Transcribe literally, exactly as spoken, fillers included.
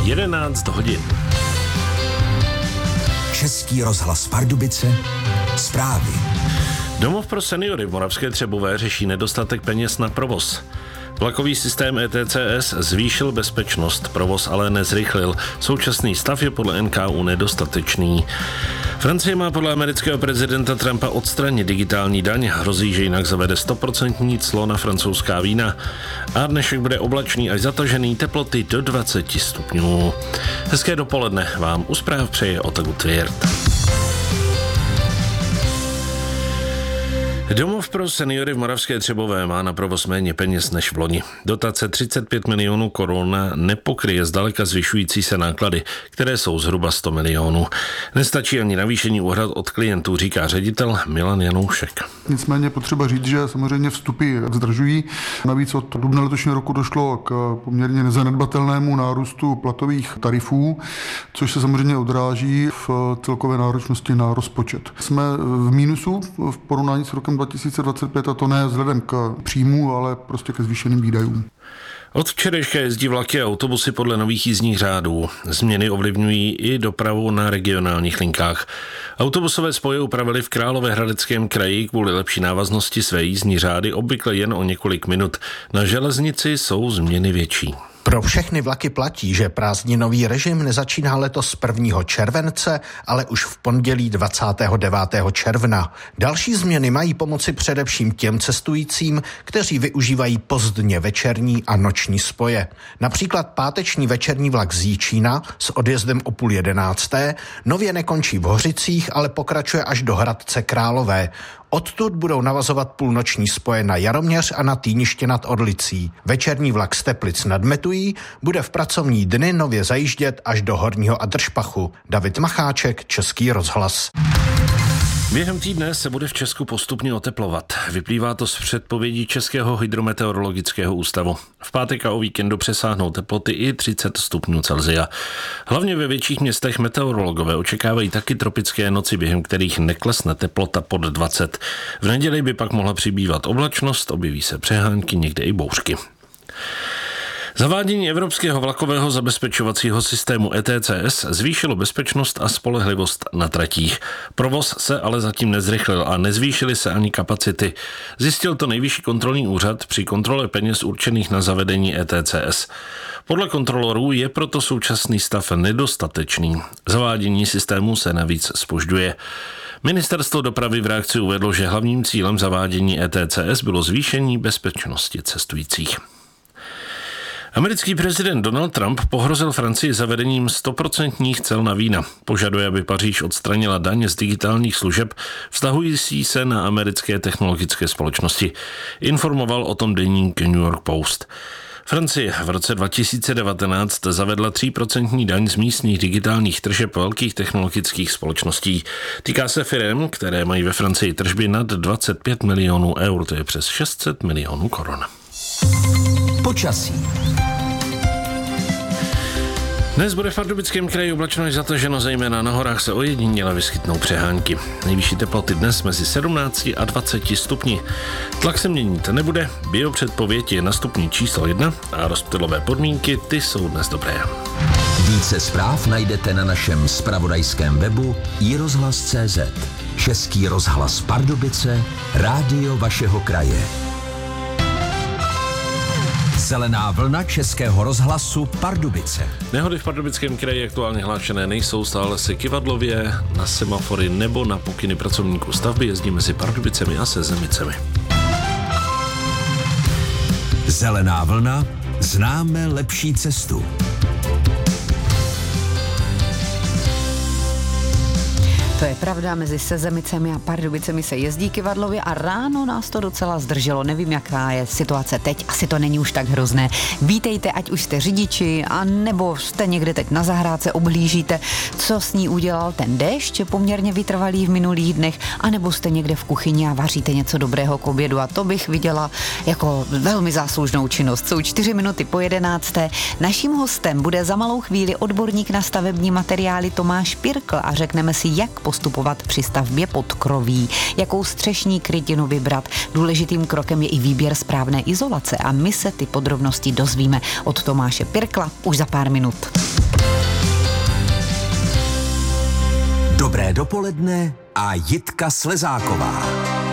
jedenáct hodin. Český rozhlas Pardubice, zprávy. Domov pro seniory v Moravské Třebové řeší nedostatek peněz na provoz. Vlakový systém E T C S zvýšil bezpečnost, provoz ale nezrychlil. Současný stav je podle N K U nedostatečný. Francie má podle amerického prezidenta Trumpa odstranit digitální daň, hrozí, že jinak zavede sto procent clo na francouzská vína. A dnešek bude oblačný až zatažený, teploty do dvacet stupňů. Hezké dopoledne vám u zpráv přeje Otagu Tvěrt. Domov pro seniory v Moravské Třebové má na provoz méně peněz než v loni. Dotace třicet pět milionů korun nepokryje zdaleka zvyšující se náklady, které jsou zhruba sto milionů. Nestačí ani navýšení úhrad od klientů, říká ředitel Milan Janoušek. Nicméně potřeba říct, že samozřejmě vstupy zdržují. Navíc od dubna letošního roku došlo k poměrně nezanedbatelnému nárůstu platových tarifů, což se samozřejmě odráží v celkové náročnosti na rozpočet. Jsme v mínusu v porovnání s rokem dva tisíce dvacet pět, a to ne vzhledem k příjmu, ale prostě ke zvýšeným výdajům. Od včerejška jezdí vlaky a autobusy podle nových jízdních řádů. Změny ovlivňují i dopravu na regionálních linkách. Autobusové spoje upravili v Královéhradeckém kraji kvůli lepší návaznosti své jízdní řády obvykle jen o několik minut. Na železnici jsou změny větší. Pro všechny vlaky platí, že prázdninový režim nezačíná letos prvního července, ale už v pondělí dvacátého devátého června. Další změny mají pomoci především těm cestujícím, kteří využívají pozdně večerní a noční spoje. Například páteční večerní vlak z Jíčína s odjezdem o půl jedenácté nově nekončí v Hořicích, ale pokračuje až do Hradce Králové. Odtud budou navazovat půlnoční spoje na Jaroměř a na Týniště nad Orlicí. Večerní vlak z Teplic nad Metují bude v pracovní dny nově zajíždět až do Horního Adršpachu. David Macháček, Český rozhlas. Během týdne se bude v Česku postupně oteplovat. Vyplývá to z předpovědí Českého hydrometeorologického ústavu. V pátek a o víkendu přesáhnou teploty i třicet stupňů Celsia. Hlavně ve větších městech meteorologové očekávají taky tropické noci, během kterých neklesne teplota pod dvacet. V neděli by pak mohla přibývat oblačnost, objeví se přehánky, někde i bouřky. Zavádění evropského vlakového zabezpečovacího systému E T C S zvýšilo bezpečnost a spolehlivost na tratích. Provoz se ale zatím nezrychlil a nezvýšily se ani kapacity. Zjistil to Nejvyšší kontrolní úřad při kontrole peněz určených na zavedení E T C S. Podle kontrolorů je proto současný stav nedostatečný. Zavádění systému se navíc zpožďuje. Ministerstvo dopravy v reakci uvedlo, že hlavním cílem zavádění E T C S bylo zvýšení bezpečnosti cestujících. Americký prezident Donald Trump pohrozil Francii zavedením stoprocentních cel na vína. Požaduje, aby Paříž odstranila daň z digitálních služeb vztahující se na americké technologické společnosti. Informoval o tom deník New York Post. Francie v roce dva tisíce devatenáct zavedla tříprocentní daň z místních digitálních tržeb velkých technologických společností. Týká se firem, které mají ve Francii tržby nad dvacet pět milionů eur, to je přes šest set milionů korun. Počasí. Dnes bude v Pardubickém kraji oblačno až zataženo, zejména na horách se ojediněle vyskytnou přehánky. Nejvyšší teploty dnes mezi sedmnácti a dvaceti stupni. Tlak se měnit nebude, biopředpověď je na stupni číslo jedna a rozptylové podmínky, ty jsou dnes dobré. Více zpráv najdete na našem zpravodajském webu i rozhlas tečka cé zet. Český rozhlas Pardubice, rádio vašeho kraje. Zelená vlna Českého rozhlasu Pardubice. Nehody v Pardubickém kraji aktuálně hlášené nejsou, stále se kyvadlově na semafory nebo na pokyny pracovníků stavby jezdí mezi Pardubicemi a Sezemicemi. Zelená vlna, známe lepší cestu. To je pravda, mezi Sezemicemi a Pardubicemi se jezdí kyvadlově a ráno nás to docela zdrželo. Nevím, jaká je situace teď, asi to není už tak hrozné. Vítejte, ať už jste řidiči, a nebo jste někde teď na zahrádce, oblížíte, co s ní udělal ten déšť, poměrně vytrvalý v minulých dnech, anebo jste někde v kuchyni a vaříte něco dobrého k obědu, a to bych viděla jako velmi záslužnou činnost. Jsou čtyři minuty po jedenácté. Naším hostem bude za malou chvíli odborník na stavební materiály Tomáš Pirkl a řekneme si, jak postupovat při stavbě podkroví, jakou střešní krytinu vybrat. Důležitým krokem je i výběr správné izolace a my se ty podrobnosti dozvíme od Tomáše Pirkla už za pár minut. Dobré dopoledne a Jitka Slezáková.